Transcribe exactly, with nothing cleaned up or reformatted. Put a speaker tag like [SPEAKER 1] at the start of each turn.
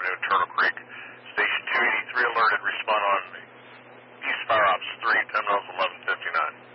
[SPEAKER 1] Avenue, Turtle Creek. Station two eighty-three alerted. Respond on East Fire Ops three, ten miles eleven fifty-nine.